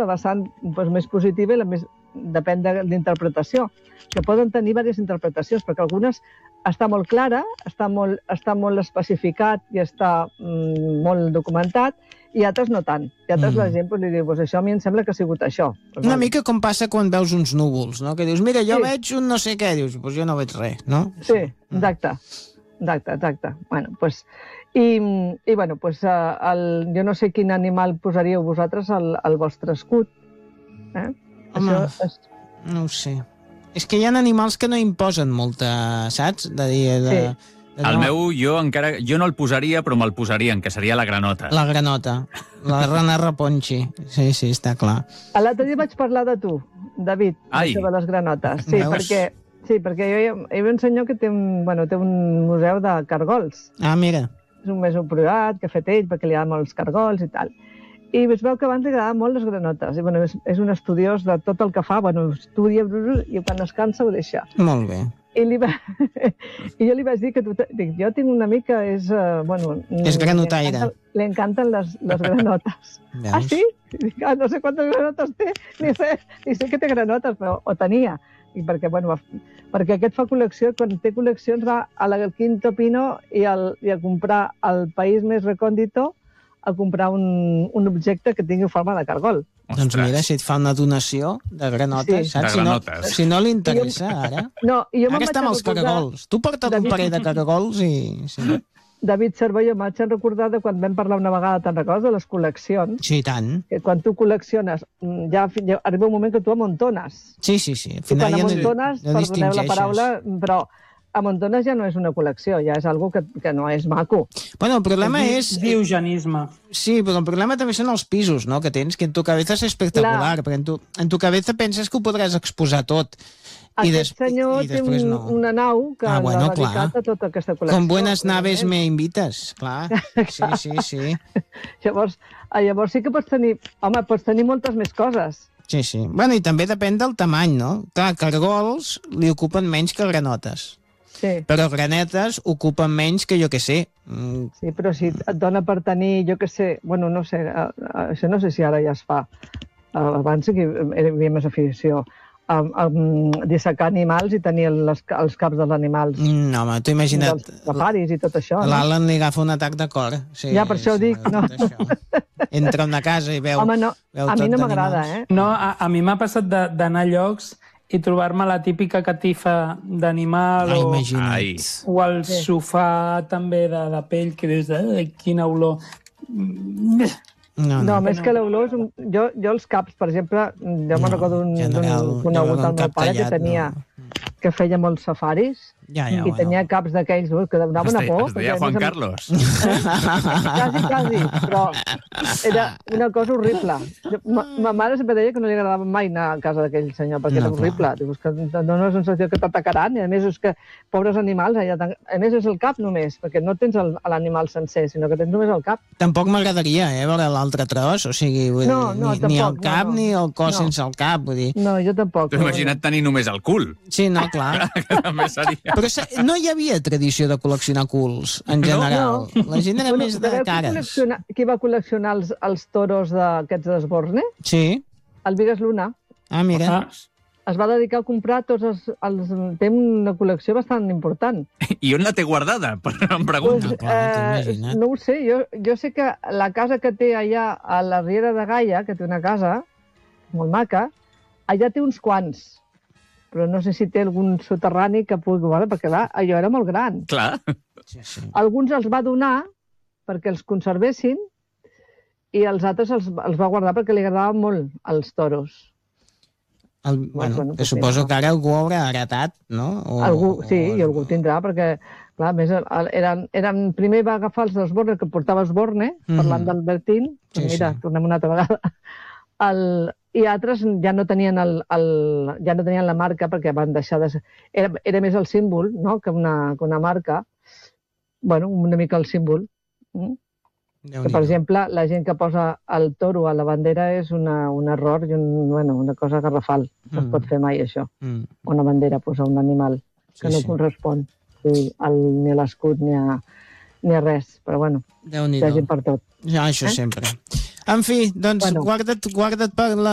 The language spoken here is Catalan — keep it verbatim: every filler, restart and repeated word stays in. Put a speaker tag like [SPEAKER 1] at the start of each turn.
[SPEAKER 1] la vessant doncs, més positiva i la més... depèn de l'interpretació, que poden tenir diverses interpretacions, perquè algunes està molt clara, està molt, està molt especificat i està mm, molt documentat, i altres no tant. I altres mm. la gent pues, li diu, pues, això a mi em sembla que ha sigut això. Pues,
[SPEAKER 2] Una
[SPEAKER 1] vale.
[SPEAKER 2] mica com passa quan veus uns núvols, no? Que dius, mira, jo
[SPEAKER 1] sí.
[SPEAKER 2] veig un no sé què, dius, pues jo no veig res, no?
[SPEAKER 1] Sí, exacte. Exacte, exacte. Bueno, pues, i, i bueno, pues, el, jo no sé quin animal posaríeu vosaltres al, al vostre escut. Eh?
[SPEAKER 2] Home,
[SPEAKER 1] Això és...
[SPEAKER 2] no ho sé. És que hi ha animals que no imposen molta, saps? De dir... De,
[SPEAKER 1] Sí.
[SPEAKER 2] de,
[SPEAKER 3] El
[SPEAKER 2] no.
[SPEAKER 3] meu, jo encara... Jo no el posaria, però me'l posarien, que seria la granota.
[SPEAKER 2] La granota. La rana reponxi. Sí, sí, està clar.
[SPEAKER 1] L'altre dia vaig parlar de tu, David,
[SPEAKER 3] Ai.
[SPEAKER 1] això de les granotes. Sí,
[SPEAKER 2] Veus?
[SPEAKER 1] perquè, sí, perquè jo hi ha, hi ha un senyor que té un, bueno, té un museu de cargols.
[SPEAKER 2] Ah, mira.
[SPEAKER 1] És un museu privat que ha fet ell perquè li agraden molt els cargols i tal. I es veu que abans li agradaven molt les granotes. I, bueno, és, és un estudiós de tot el que fa. Bueno, estudia i quan es cansa ho deixa.
[SPEAKER 2] Molt bé.
[SPEAKER 1] I, li va... I jo li vaig dir que tu... Dic, jo tinc un amic que és... Uh, bueno,
[SPEAKER 2] És granotaire.
[SPEAKER 1] Li encanten les, les granotes.
[SPEAKER 2] Veus?
[SPEAKER 1] Ah, sí? Dic, ah, no sé quantes granotes té, ni sé, ni sé que té granotes, però o tenia. I perquè, bueno, va, perquè aquest fa col·lecció, quan té col·leccions va a la Quinto Pino i, el, i a comprar al país més recòndito a comprar un, un objecte que tingui forma de cargol.
[SPEAKER 3] Ostres.
[SPEAKER 2] Doncs mira, si et fa una donació de granotes,
[SPEAKER 1] Sí.
[SPEAKER 2] saps?
[SPEAKER 3] De
[SPEAKER 2] Si no,
[SPEAKER 3] granotes.
[SPEAKER 2] si no li interessa, ara...
[SPEAKER 1] No, i jo me'n
[SPEAKER 2] Ara
[SPEAKER 1] vaig
[SPEAKER 2] està amb els
[SPEAKER 1] recordar-
[SPEAKER 2] caragols. Tu porta't un
[SPEAKER 1] David-
[SPEAKER 2] parell de caragols i... Sí,
[SPEAKER 1] David Cervelló, m'haig recordar de quan vam parlar una vegada, te'n recordes, de les col·leccions?
[SPEAKER 2] sí tant.
[SPEAKER 1] Que quan tu col·lecciones, mm, ja, fi- ja arriba un moment que tu amuntones.
[SPEAKER 2] Sí, sí, sí. Al
[SPEAKER 1] I
[SPEAKER 2] final
[SPEAKER 1] quan
[SPEAKER 2] ja no,
[SPEAKER 1] amuntones,
[SPEAKER 2] no
[SPEAKER 1] perdoneu la
[SPEAKER 2] distingeixes.
[SPEAKER 1] paraula, però amuntones ja no és una col·lecció, ja és algo que, que no és maco.
[SPEAKER 2] Bueno, el problema
[SPEAKER 4] Di-
[SPEAKER 2] és...
[SPEAKER 4] Diogenisme.
[SPEAKER 2] Sí, però el problema també són els pisos, no?, que tens, que en tu cabeza és espectacular,
[SPEAKER 1] Clar.
[SPEAKER 2] perquè en tu, en tu cabeza penses que ho podràs exposar tot. I
[SPEAKER 1] Aquest
[SPEAKER 2] des-
[SPEAKER 1] senyor
[SPEAKER 2] i
[SPEAKER 1] té
[SPEAKER 2] després
[SPEAKER 1] un,
[SPEAKER 2] no.
[SPEAKER 1] una nau que
[SPEAKER 2] Ah, bueno,
[SPEAKER 1] l'ha dedicat
[SPEAKER 2] clar.
[SPEAKER 1] a tota aquesta col·lecció.
[SPEAKER 2] Com buenas naves me
[SPEAKER 1] evidentment.
[SPEAKER 2] invites, clar. Sí, sí, sí.
[SPEAKER 1] Llavors, eh, llavors sí que pots tenir... Home, pots tenir moltes més coses.
[SPEAKER 2] Sí, sí. Bueno, i també depèn del tamany, no? Clar, cargols li ocupen menys que granotes.
[SPEAKER 1] Sí.
[SPEAKER 2] Però granetes ocupen menys que jo que sé. Mm,
[SPEAKER 1] Sí, però si et dona per tenir, jo què sé, bueno, no sé, eh, eh, això no sé si ara ja es fa. Eh, Abans sí que hi havia més afició a, a, a dissecar animals i tenir les, els caps dels animals.
[SPEAKER 2] No, home, t'ho imagina't.
[SPEAKER 1] Dels safaris i tot això. No?
[SPEAKER 2] L'Alan li agafa un atac de cor. Sí,
[SPEAKER 1] Ja, per això ho dic,
[SPEAKER 2] tot
[SPEAKER 1] no.
[SPEAKER 2] això. Entra a una casa i veu...
[SPEAKER 1] Home, no,
[SPEAKER 2] veu
[SPEAKER 1] a mi
[SPEAKER 2] tot
[SPEAKER 1] no m'agrada,
[SPEAKER 2] d'animals.
[SPEAKER 1] eh?
[SPEAKER 4] No, a, a mi m'ha passat de- d'anar a llocs i trobar-me la típica catifa d'animal
[SPEAKER 2] Ai,
[SPEAKER 4] o,
[SPEAKER 2] imagina't.
[SPEAKER 3] Ai.
[SPEAKER 4] o el
[SPEAKER 1] Sí.
[SPEAKER 4] sofà també de, de pell que dius, eh, quina olor. Mm,
[SPEAKER 2] No,
[SPEAKER 1] No,
[SPEAKER 2] no.
[SPEAKER 1] més que l'olor, és un- jo, jo els caps, per exemple, jo
[SPEAKER 2] No,
[SPEAKER 1] me'n recordo d'un
[SPEAKER 2] general,
[SPEAKER 1] d'un conegut
[SPEAKER 2] jo
[SPEAKER 1] del
[SPEAKER 2] un
[SPEAKER 1] meu
[SPEAKER 2] cap
[SPEAKER 1] pare que
[SPEAKER 2] tallat,
[SPEAKER 1] tenia,
[SPEAKER 2] no.
[SPEAKER 1] que feia molts safaris
[SPEAKER 2] Ja, ja,
[SPEAKER 1] i
[SPEAKER 2] bueno.
[SPEAKER 1] tenia caps d'aquells ui, que donava una
[SPEAKER 3] Es
[SPEAKER 1] por.
[SPEAKER 3] deia, es deia
[SPEAKER 1] perquè,
[SPEAKER 3] Juan
[SPEAKER 1] a més,
[SPEAKER 3] Carlos.
[SPEAKER 1] Quasi, quasi, però era una cosa horrible. Jo- Ma, ma mare sempre deia que no li agradava mai anar a casa d'aquell senyor, perquè
[SPEAKER 2] No,
[SPEAKER 1] era horrible. Dius que no, no és una sensació que t'atacaran, i a més és que, pobres animals, allà, tan- a més és el cap només, perquè no tens el- l'animal sencer, sinó que tens només el cap.
[SPEAKER 2] Tampoc m'agradaria, eh, veure l'altre tros, o sigui, vull
[SPEAKER 1] No,
[SPEAKER 2] dir,
[SPEAKER 1] no,
[SPEAKER 2] ni, ni el
[SPEAKER 1] tampoc, no,
[SPEAKER 2] cap
[SPEAKER 1] no.
[SPEAKER 2] ni el cos
[SPEAKER 1] No.
[SPEAKER 2] sense el cap, vull dir.
[SPEAKER 1] No, jo tampoc.
[SPEAKER 3] T'ho
[SPEAKER 1] però
[SPEAKER 3] imagina't tenir només el cul.
[SPEAKER 2] Sí, no, clar.
[SPEAKER 3] Que també seria...
[SPEAKER 2] Però sa- no hi havia tradició de col·leccionar culs, en
[SPEAKER 3] No?
[SPEAKER 2] general. La gent era
[SPEAKER 1] Bueno,
[SPEAKER 2] més de
[SPEAKER 1] sabeu qui
[SPEAKER 2] cares.
[SPEAKER 1] col·lecciona- Qui va col·leccionar els, els toros d'aquests d'Esborne?
[SPEAKER 2] Sí?
[SPEAKER 1] El Vigas Luna.
[SPEAKER 2] Ah, mira.
[SPEAKER 4] ah,
[SPEAKER 1] Es va dedicar a comprar tots els... els té una col·lecció bastant important.
[SPEAKER 3] I on la té guardada? Em pregunto.
[SPEAKER 2] No, clar, t'ho imagina't.
[SPEAKER 1] no ho sé, jo, jo sé que la casa que té allà a la Riera de Gaia, que té una casa molt maca, allà té uns quants, però no sé si té algun soterrani que pugui... Bueno, perquè clar, allò era molt gran.
[SPEAKER 3] Clar.
[SPEAKER 2] Sí, sí.
[SPEAKER 1] Alguns els va donar perquè els conservessin i els altres els, els va guardar perquè li agradaven molt els toros.
[SPEAKER 2] El, bueno,
[SPEAKER 1] bueno,
[SPEAKER 2] que
[SPEAKER 1] pues
[SPEAKER 2] suposo
[SPEAKER 1] mira.
[SPEAKER 2] que ara algú haurà heretat, no? O,
[SPEAKER 1] Algú, sí,
[SPEAKER 2] o-
[SPEAKER 1] i algú tindrà, perquè clar, a més, el- el- eren, eren, primer va agafar els d'Esborne, que portava Esborne,
[SPEAKER 2] Mhm.
[SPEAKER 1] parlant d'Albertín,
[SPEAKER 2] Sí,
[SPEAKER 1] doncs mira,
[SPEAKER 2] sí.
[SPEAKER 1] tornem una altra vegada, el, i altres ja no tenien el, el, ja no tenien la marca perquè van deixar de ser... Era, era més el símbol, no?, que una, que una marca. Bueno, una mica el símbol. Mm? Que, per
[SPEAKER 2] Déu-n'hi-do.
[SPEAKER 1] exemple, la gent que posa el toro a la bandera és una, un error i un, bueno, una cosa garrafal. No es
[SPEAKER 2] Mm.
[SPEAKER 1] pot fer mai, això.
[SPEAKER 2] Mm.
[SPEAKER 1] Una bandera posar un animal que
[SPEAKER 2] Sí,
[SPEAKER 1] no
[SPEAKER 2] sí.
[SPEAKER 1] correspon sí, al, ni a l'escut ni a, ni a res. Però bueno, hi ha
[SPEAKER 2] Déu-n'hi-do.
[SPEAKER 1] gent per tot.
[SPEAKER 2] Ja, això
[SPEAKER 1] Eh?
[SPEAKER 2] sempre. En fi, doncs
[SPEAKER 1] Bueno.
[SPEAKER 2] guarda't, guarda't per la